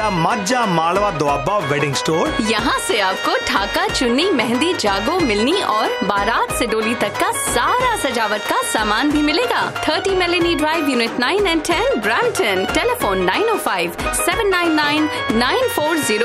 माझा Malwa Doaba wedding store. यहाँ से आपको ढाका, चुन्नी, मेहंदी, जागो, मिलनी और बारात से डोली तक का सारा सजावट का सामान भी मिलेगा। 30 Meloni drive, unit 9 and 10, Brampton. Telephone 905-799-9400।